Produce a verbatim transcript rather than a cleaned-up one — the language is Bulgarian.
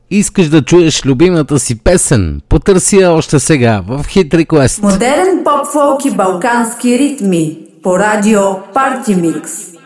Искаш да чуеш любимата си песен? Потърси я още сега в Hit Request. Модерен поп-фолк и балкански ритми по радио Party Mix.